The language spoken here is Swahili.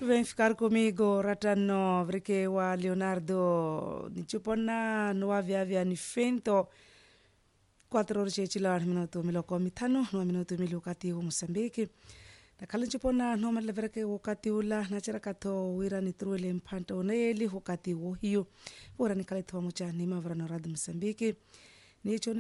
Vem ficar comigo, Ratano, perché wa Leonardo, ni chupona no avia ni fento. 4 horas e chila minuto miloko mitano, 9 minuto milukati u Mozambique. Na kala chupona no malvereke wakati ula na chira kato wira ni truele mpanto neli wakati wo hiyo. Ora ni kala tuwa mucha ni mavrano rad Mozambique. Ni